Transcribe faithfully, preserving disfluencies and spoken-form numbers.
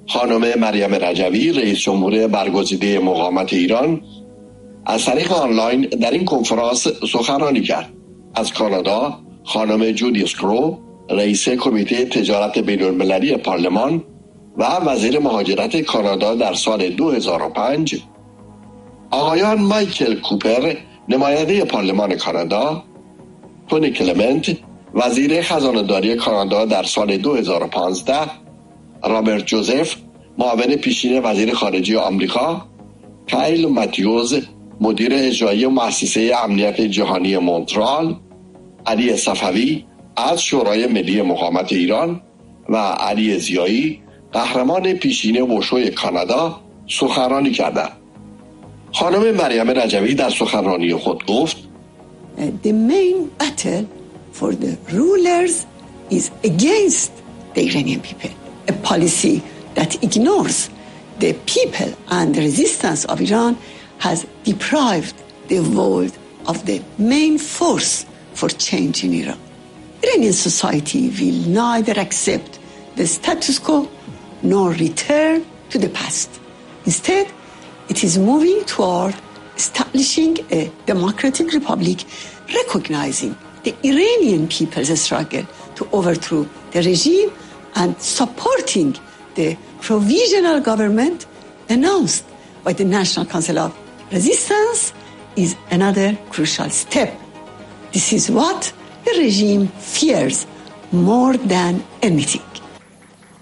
خانم مریم رجوی رئیس جمهور برگزیده مقاومت ایران از طریق آنلاین در این کنفرانس سخنرانی کرد. از کانادا خانم جودی اسکرو رئیس کمیته تجارت بین‌المللی پارلمان و وزیر مهاجرت کانادا در سال دو هزار و پنج، آقایان مایکل کوپر نماینده پارلمان کانادا، تونی کلمنت وزیر خزانه‌داری کانادا در سال دو هزار و پانزده، رابرت جوزف معاون پیشین وزیر خارجه آمریکا، کایل ماتیوز مدیر اجرایی مؤسسه امنیت جهانی مونترال، علی صفوی از شورای ملی مقاومت ایران و علی زیایی قهرمان پیشین وشوی کانادا سخنرانی کردند. خانم مریم رجوی در سخنرانی خود گفت The main battle for the rulers is against the Iranian people. A policy that ignores the people and the resistance of Iran has deprived the world of the main force for change in Iran. Iranian society will neither accept the status quo nor return to the past. Instead, it is moving toward establishing a democratic republic, recognizing the Iranian people's struggle to overthrow the regime and supporting the provisional government announced by the National Council of Resistance is another crucial step. This is what the regime fears more than anything.